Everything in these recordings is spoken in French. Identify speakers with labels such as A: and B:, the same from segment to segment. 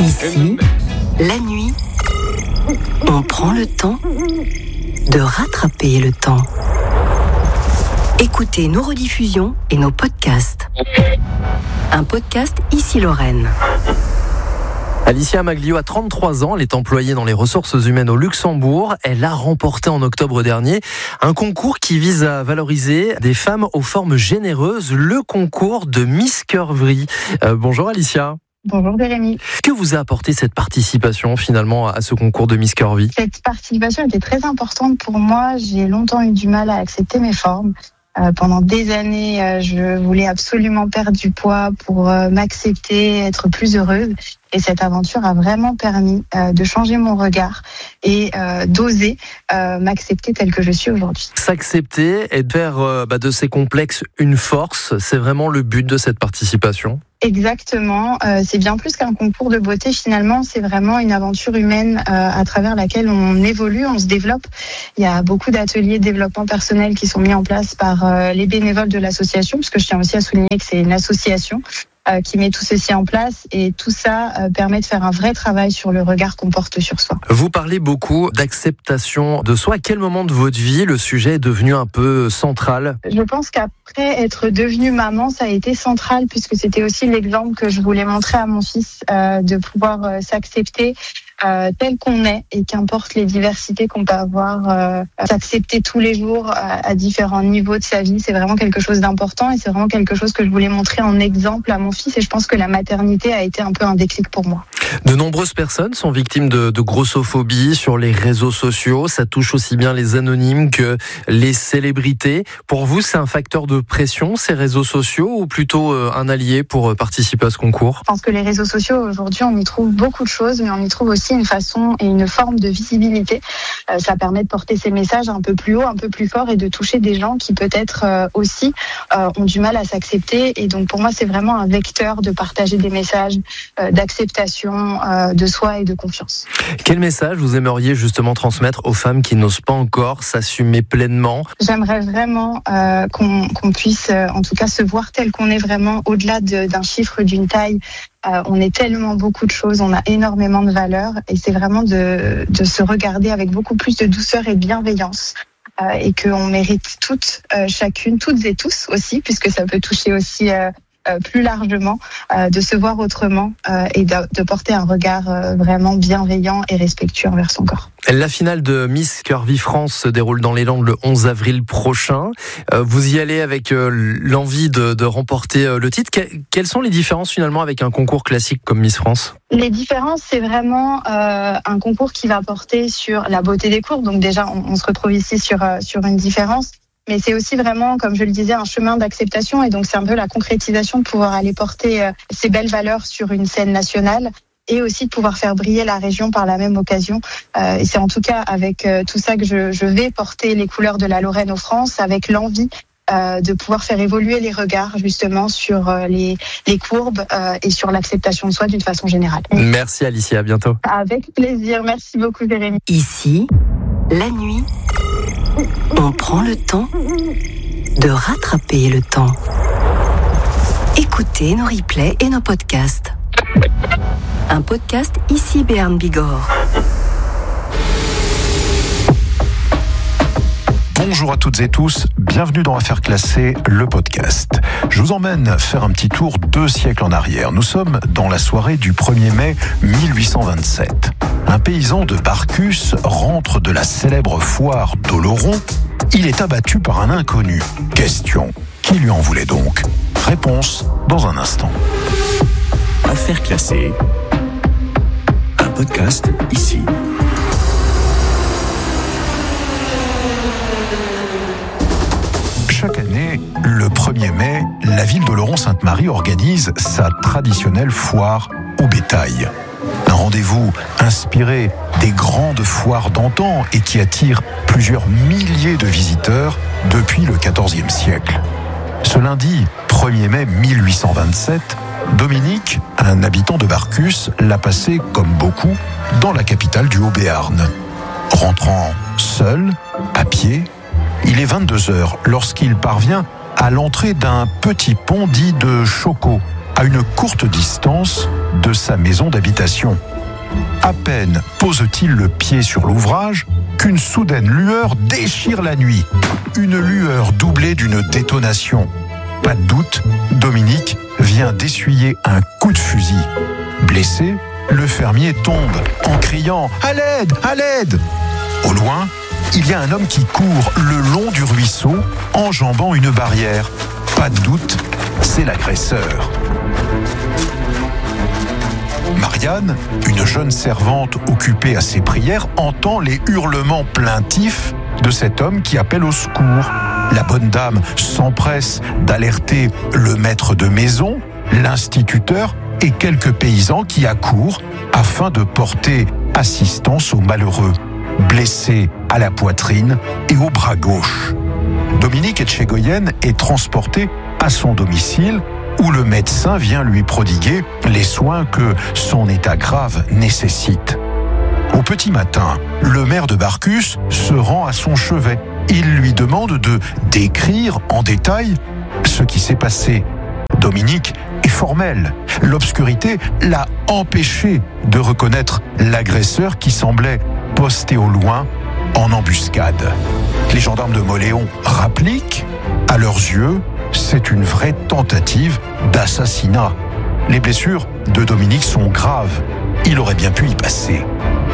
A: Ici, la nuit, on prend le temps de rattraper le temps. Écoutez nos rediffusions et nos podcasts. Un podcast Ici Lorraine.
B: Alicia Maglio a 33 ans, elle est employée dans les ressources humaines au Luxembourg. Elle a remporté en octobre dernier un concours qui vise à valoriser des femmes aux formes généreuses, le concours de Miss Curvy. Bonjour Alicia.
C: Bonjour Jérémy.
B: Que vous a apporté cette participation finalement à ce concours de Miss Curvy ?
C: Cette participation était très importante pour moi. J'ai longtemps eu du mal à accepter mes formes. Pendant des années, je voulais absolument perdre du poids pour m'accepter, être plus heureuse. Et cette aventure a vraiment permis de changer mon regard et d'oser m'accepter telle que je suis aujourd'hui.
B: S'accepter et de faire de ces complexes une force, c'est vraiment le but de cette participation ?
C: Exactement, c'est bien plus qu'un concours de beauté finalement, c'est vraiment une aventure humaine à travers laquelle on évolue, on se développe. Il y a beaucoup d'ateliers de développement personnel qui sont mis en place par les bénévoles de l'association, parce que je tiens aussi à souligner que c'est une association qui met tout ceci en place, et tout ça permet de faire un vrai travail sur le regard qu'on porte sur soi.
B: Vous parlez beaucoup d'acceptation de soi. À quel moment de votre vie le sujet est devenu un peu central ?
C: Je pense qu'après être devenue maman, ça a été central, puisque c'était aussi l'exemple que je voulais montrer à mon fils, de pouvoir s'accepter tel qu'on est, et qu'importe les diversités qu'on peut avoir, s'accepter tous les jours à différents niveaux de sa vie, c'est vraiment quelque chose d'important, et c'est vraiment quelque chose que je voulais montrer en exemple à mon fils, et je pense que la maternité a été un peu un déclic pour moi.
B: De nombreuses personnes sont victimes de grossophobie sur les réseaux sociaux. Ça touche aussi bien les anonymes que les célébrités. Pour vous, c'est un facteur de pression, ces réseaux sociaux, ou plutôt un allié pour participer à ce concours ?
C: Je pense que les réseaux sociaux, aujourd'hui, on y trouve beaucoup de choses, mais on y trouve aussi une façon et une forme de visibilité. Ça permet de porter ces messages un peu plus haut, un peu plus fort, et de toucher des gens qui peut-être aussi ont du mal à s'accepter. Et donc pour moi, c'est vraiment un vecteur de partager des messages d'acceptation de soi et de confiance.
B: Quel message vous aimeriez justement transmettre aux femmes qui n'osent pas encore s'assumer pleinement ?
C: J'aimerais vraiment qu'on puisse en tout cas se voir tel qu'on est vraiment, au-delà d'un chiffre, d'une taille. On est tellement beaucoup de choses, on a énormément de valeurs, et c'est vraiment de se regarder avec beaucoup plus de douceur et de bienveillance, et qu'on mérite toutes, chacune, toutes et tous aussi, puisque ça peut toucher aussi plus largement, de se voir autrement, et de porter un regard vraiment bienveillant et respectueux envers son corps.
B: La finale de Miss Curvy France se déroule dans les Landes le 11 avril prochain. Vous y allez avec l'envie de remporter le titre. Quelles sont les différences finalement avec un concours classique comme Miss France ?
C: Les différences, c'est vraiment un concours qui va porter sur la beauté des courbes. Donc déjà, on se retrouve ici sur une différence. Mais c'est aussi vraiment, comme je le disais, un chemin d'acceptation. Et donc, c'est un peu la concrétisation de pouvoir aller porter ces belles valeurs sur une scène nationale, et aussi de pouvoir faire briller la région par la même occasion. Et c'est en tout cas avec tout ça que je vais porter les couleurs de la Lorraine aux France, avec l'envie de pouvoir faire évoluer les regards justement sur les courbes et sur l'acceptation de soi d'une façon générale.
B: Merci Alicia, à bientôt.
C: Avec plaisir, merci beaucoup Jérémy.
A: Ici, la nuit, on prend le temps de rattraper le temps. Écoutez nos replays et nos podcasts. Un podcast Ici Béarn Bigorre.
D: Bonjour à toutes et tous, bienvenue dans Affaires classées, le podcast. Je vous emmène faire un petit tour 2 siècles en arrière. Nous sommes dans la soirée du 1er mai 1827. Un paysan de Barcus rentre de la célèbre foire d'Oloron. Il est abattu par un inconnu. Question, qui lui en voulait donc ? Réponse dans un instant.
E: Affaires classées, un podcast ici.
D: Chaque année, le 1er mai, la ville d'Oloron-Sainte-Marie organise sa traditionnelle foire au bétail. Un rendez-vous inspiré des grandes foires d'antan et qui attire plusieurs milliers de visiteurs depuis le XIVe siècle. Ce lundi 1er mai 1827, Dominique, un habitant de Barcus, l'a passé, comme beaucoup, dans la capitale du Haut-Béarn. Rentrant seul, à pied, il est 22h lorsqu'il parvient à l'entrée d'un petit pont dit de Choco, à une courte distance de sa maison d'habitation. À peine pose-t-il le pied sur l'ouvrage qu'une soudaine lueur déchire la nuit. Une lueur doublée d'une détonation. Pas de doute, Dominique vient d'essuyer un coup de fusil. Blessé, le fermier tombe en criant « À l'aide! À l'aide !» Au loin, il y a un homme qui court le long du ruisseau, enjambant une barrière. Pas de doute, c'est l'agresseur. Marianne, une jeune servante occupée à ses prières, entend les hurlements plaintifs de cet homme qui appelle au secours. La bonne dame s'empresse d'alerter le maître de maison, l'instituteur et quelques paysans qui accourent afin de porter assistance aux malheureux, blessés à la poitrine et au bras gauche. Dominique Etchegoyen est transporté à son domicile où le médecin vient lui prodiguer les soins que son état grave nécessite. Au petit matin, le maire de Barcus se rend à son chevet. Il lui demande de décrire en détail ce qui s'est passé. Dominique est formel. L'obscurité l'a empêché de reconnaître l'agresseur qui semblait posté au loin en embuscade. Les gendarmes de Mauléon rappliquent. À leurs yeux, c'est une vraie tentative d'assassinat. Les blessures de Dominique sont graves. Il aurait bien pu y passer.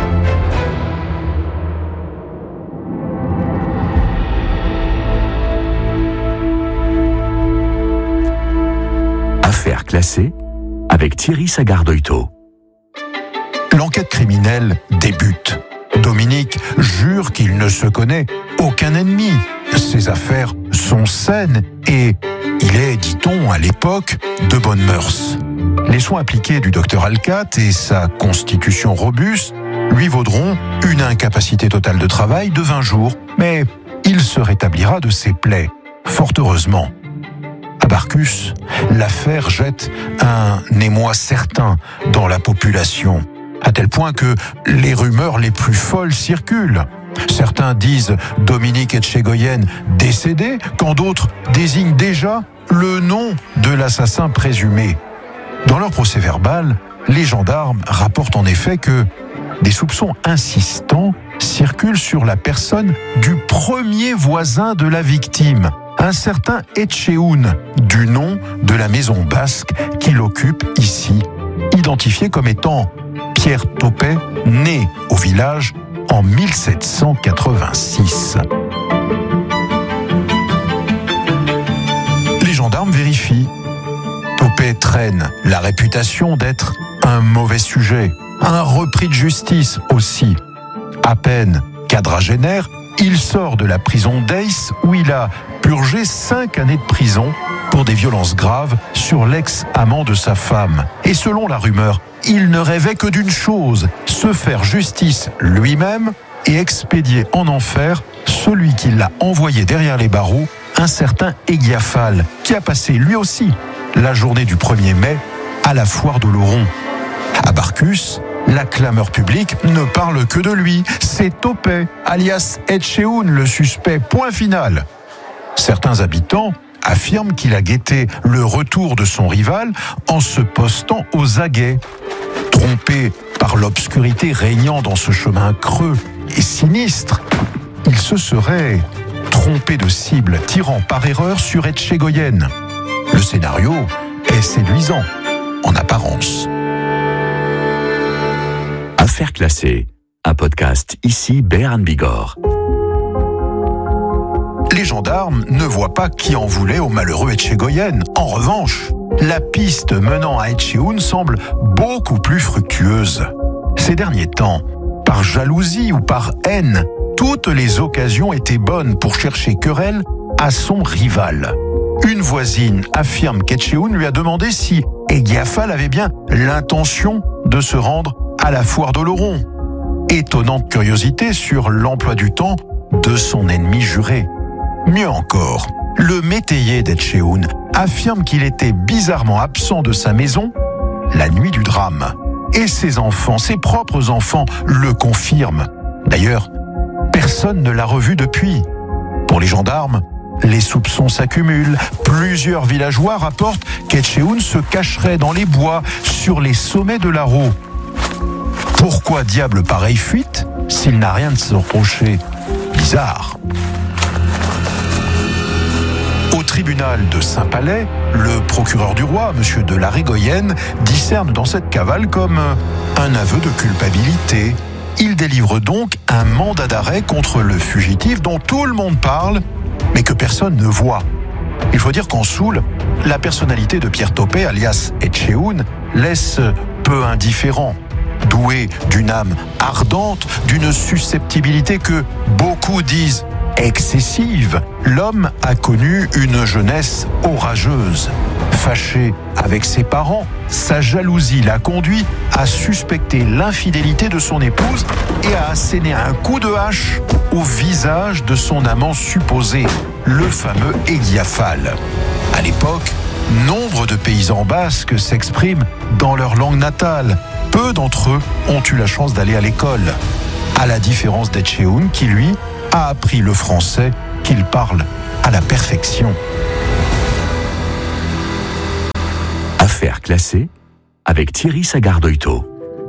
E: Affaire classée avec Thierry Sagard-Doito.
D: L'enquête criminelle débute. Dominique jure qu'il ne se connaît aucun ennemi. Ses affaires sont saines et il est, dit-on, à l'époque, de bonnes mœurs. Les soins appliqués du docteur Alcat et sa constitution robuste lui vaudront une incapacité totale de travail de 20 jours. Mais il se rétablira de ses plaies, fort heureusement. À Barcus, l'affaire jette un émoi certain dans la population, à tel point que les rumeurs les plus folles circulent. Certains disent Dominique Etchegoyen décédé, quand d'autres désignent déjà le nom de l'assassin présumé. Dans leur procès-verbal, les gendarmes rapportent en effet que des soupçons insistants circulent sur la personne du premier voisin de la victime, un certain Etcheoun, du nom de la maison basque qu'il occupe ici, identifié comme étant Pierre Topet, né au village en 1786. Les gendarmes vérifient. Topet traîne la réputation d'être un mauvais sujet, un repris de justice aussi. À peine quadragénaire, il sort de la prison d'Aix où il a purgé 5 années de prison pour des violences graves sur l'ex-amant de sa femme. Et selon la rumeur, il ne rêvait que d'une chose, se faire justice lui-même et expédier en enfer celui qui l'a envoyé derrière les barreaux, un certain Égiafal, qui a passé lui aussi la journée du 1er mai à la foire d'Oloron. À Barcus, la clameur publique ne parle que de lui. C'est Topet, alias Etcheoun, le suspect, point final. Certains habitants affirme qu'il a guetté le retour de son rival en se postant aux aguets. Trompé par l'obscurité régnant dans ce chemin creux et sinistre, il se serait trompé de cible, tirant par erreur sur Etchegoyen. Le scénario est séduisant, en apparence.
E: Affaire classée, un podcast ici Béarn Bigorre.
D: Les gendarmes ne voient pas qui en voulait au malheureux Etchegoyen. En revanche, la piste menant à Etcheoun semble beaucoup plus fructueuse. Ces derniers temps, par jalousie ou par haine, toutes les occasions étaient bonnes pour chercher querelle à son rival. Une voisine affirme qu'Etcheoun lui a demandé si Égiafal avait bien l'intention de se rendre à la foire d'Oloron. Étonnante curiosité sur l'emploi du temps de son ennemi juré. Mieux encore, le métayer d'Etcheoun affirme qu'il était bizarrement absent de sa maison la nuit du drame. Et ses enfants, ses propres enfants, le confirment. D'ailleurs, personne ne l'a revu depuis. Pour les gendarmes, Les soupçons s'accumulent. Plusieurs villageois rapportent qu'Etchehoun se cacherait dans les bois, sur les sommets de l'Arro. Pourquoi diable pareille fuite s'il n'a rien de se reprocher? Bizarre. Au tribunal de Saint-Palais, le procureur du roi, M. de la Régoyenne, discerne dans cette cavale comme un aveu de culpabilité. Il délivre donc un mandat d'arrêt contre le fugitif dont tout le monde parle, mais que personne ne voit. Il faut dire qu'en Soule, la personnalité de Pierre Topet, alias Etchehoun, laisse peu indifférent. Doué d'une âme ardente, d'une susceptibilité que beaucoup disent excessive, l'homme a connu une jeunesse orageuse. Fâché avec ses parents, sa jalousie l'a conduit à suspecter l'infidélité de son épouse et à asséner un coup de hache au visage de son amant supposé, le fameux Égiafal. À l'époque, nombre de paysans basques s'expriment dans leur langue natale. Peu d'entre eux ont eu la chance d'aller à l'école, à la différence d'Etchehoun qui, lui, a appris le français qu'il parle à la perfection.
E: Affaire classée avec Thierry Sagardoito.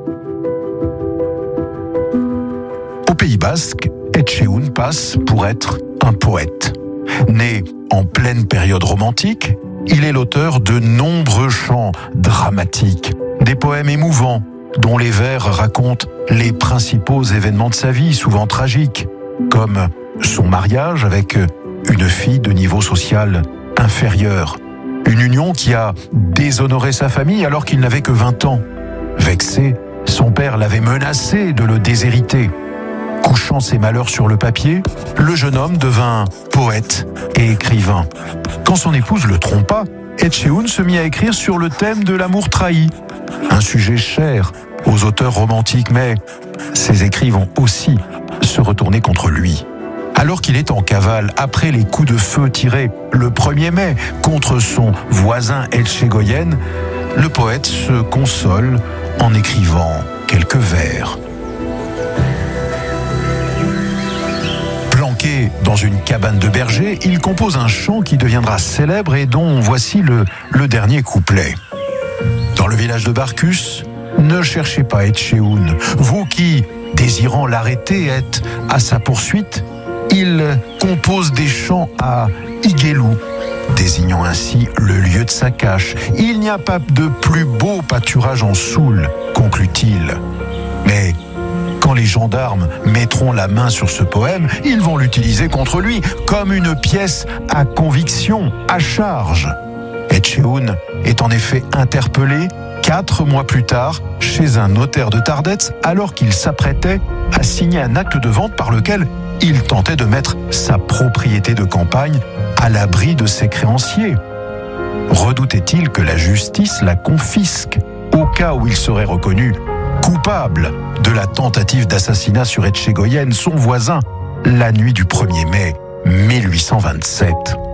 D: Au Pays Basque, Etchehoun passe pour être un poète. Né en pleine période romantique, il est l'auteur de nombreux chants dramatiques, des poèmes émouvants, dont les vers racontent les principaux événements de sa vie, souvent tragiques, comme son mariage avec une fille de niveau social inférieur. Une union qui a déshonoré sa famille alors qu'il n'avait que 20 ans. Vexé, son père l'avait menacé de le déshériter. Couchant ses malheurs sur le papier, le jeune homme devint poète et écrivain. Quand son épouse le trompa, Etchehoun se mit à écrire sur le thème de l'amour trahi. Un sujet cher aux auteurs romantiques, mais ses écrits vont aussi se retourner contre lui. Alors qu'il est en cavale, après les coups de feu tirés le 1er mai contre son voisin Etchegoyen, le poète se console en écrivant quelques vers. Planqué dans une cabane de berger, il compose un chant qui deviendra célèbre et dont voici le dernier couplet. Dans le village de Barcus, ne cherchez pas Etchehoun, vous qui, désirant l'arrêter, êtes à sa poursuite. Il compose des chants à Iguelou, désignant ainsi le lieu de sa cache. Il n'y a pas de plus beau pâturage en Soule, conclut-il. Mais quand les gendarmes mettront la main sur ce poème, ils vont l'utiliser contre lui comme une pièce à conviction, à charge. Etchehoun est en effet interpellé 4 mois plus tard chez un notaire de Tardets alors qu'il s'apprêtait à signer un acte de vente par lequel il tentait de mettre sa propriété de campagne à l'abri de ses créanciers. Redoutait-il que la justice la confisque au cas où il serait reconnu coupable de la tentative d'assassinat sur Etchegoyen, son voisin, la nuit du 1er mai 1827.